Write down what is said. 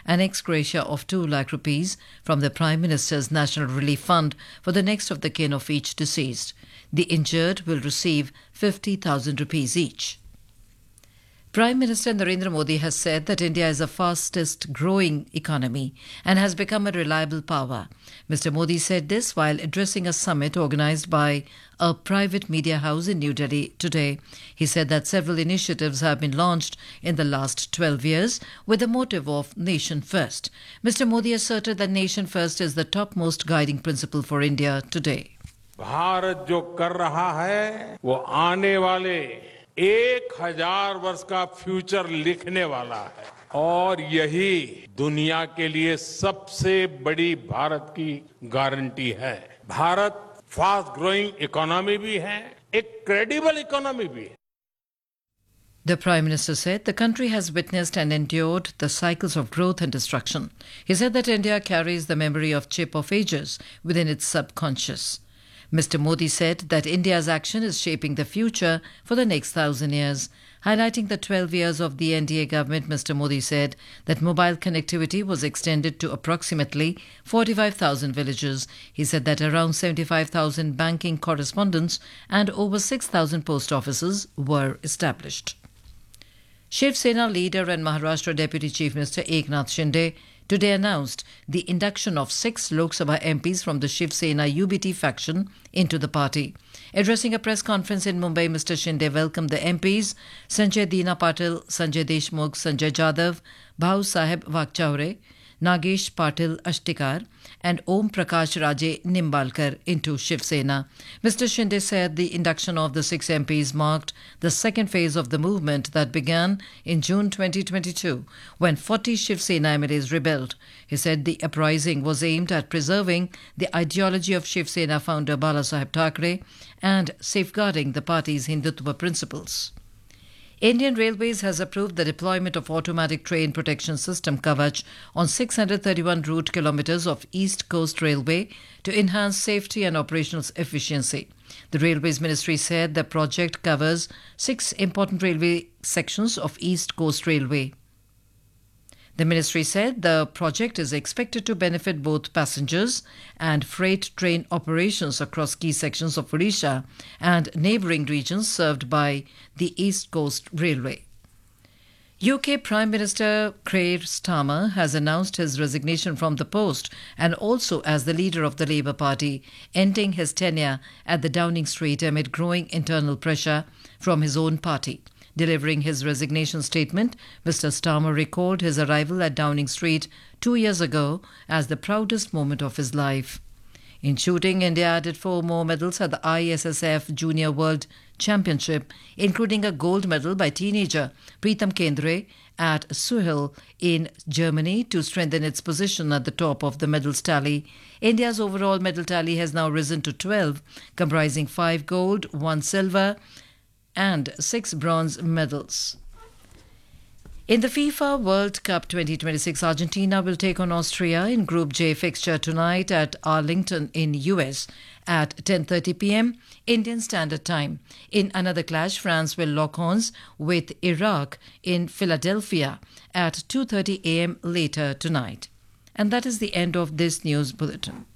an ex gratia of 2 lakh rupees from the Prime Minister's National Relief Fund for the next of the kin of each deceased. The injured will receive 50,000 rupees each. Prime Minister Narendra Modi has said that India is the fastest growing economy and has become a reliable power. Mr. Modi said this while addressing a summit organized by a private media house in New Delhi today. He said that several initiatives have been launched in the last 12 years with the motive of Nation First. Mr. Modi asserted that Nation First is the topmost guiding principle for India today. Bharat जो कर रहा है वो आने वाले 1000 वर्ष का future लिखने वाला है और यही दुनिया के लिए सबसे बड़ी भारत की गारंटी है। भारत फास्ट ग्रोइंग इकोनॉमी भी है, एक क्रेडिबल इकोनॉमी भी है। The Prime Minister said the country has witnessed and endured the cycles of growth and destruction. He said that India carries the memory of chip of ages within its subconscious. Mr. Modi said that India's action is shaping the future for the next 1,000 years. Highlighting the 12 years of the NDA government, Mr. Modi said that mobile connectivity was extended to approximately 45,000 villages. He said that around 75,000 banking correspondents and over 6,000 post offices were established. Shiv Sena leader and Maharashtra Deputy Chief Minister Eknath Shinde today announced the induction of 6 Lok Sabha MPs from the Shiv Sena UBT faction into the party. Addressing a press conference in Mumbai, Mr. Shinde welcomed the MPs Sanjay Deena Patil, Sanjay Deshmukh, Sanjay Jadhav, Bhau Saheb Vakchaure, Nagesh Patil Ashtikar and Om Prakash Raje Nimbalkar into Shiv Sena. Mr. Shinde said the induction of the 6 MPs marked the second phase of the movement that began in June 2022 when 40 Shiv Sena MLAs rebelled. He said the uprising was aimed at preserving the ideology of Shiv Sena founder Balasaheb Thackeray and safeguarding the party's Hindutva principles. Indian Railways has approved the deployment of automatic train protection system Kavach on 631 route kilometres of East Coast Railway to enhance safety and operational efficiency. The Railways Ministry said the project covers 6 important railway sections of East Coast Railway. The ministry said the project is expected to benefit both passengers and freight train operations across key sections of Odisha and neighbouring regions served by the East Coast Railway. UK Prime Minister Keir Starmer has announced his resignation from the post and also as the leader of the Labour Party, ending his tenure at the Downing Street amid growing internal pressure from his own party. Delivering his resignation statement, Mr. Starmer recalled his arrival at Downing Street 2 years ago as the proudest moment of his life. In shooting, India added 4 more medals at the ISSF Junior World Championship, including a gold medal by teenager Pritam Kendre at Suhil in Germany to strengthen its position at the top of the medals tally. India's overall medal tally has now risen to 12, comprising 5 gold, 1 silver, and 6 bronze medals. In the FIFA World Cup 2026, Argentina will take on Austria in Group J fixture tonight at Arlington in US at 10:30 p.m. Indian Standard Time. In another clash, France will lock horns with Iraq in Philadelphia at 2:30 a.m. later tonight. And that is the end of this news bulletin.